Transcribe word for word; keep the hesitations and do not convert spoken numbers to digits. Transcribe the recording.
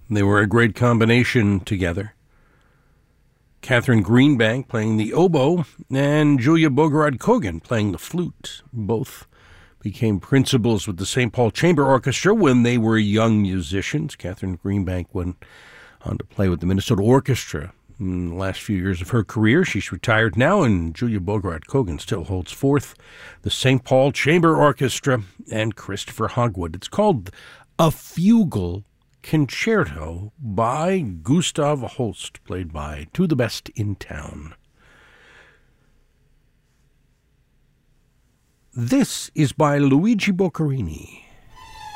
They were a great combination together. Catherine Greenbank playing the oboe and Julia Bogorod-Kogan playing the flute. Both became principals with the Saint Paul Chamber Orchestra when they were young musicians. Catherine Greenbank went on to play with the Minnesota Orchestra in the last few years of her career. She's retired now, and Julia Bogorod-Kogan still holds forth the Saint Paul Chamber Orchestra and Christopher Hogwood. It's called A Fugal Concerto by Gustav Holst, played by Two of the Best in Town. This is by Luigi Boccherini.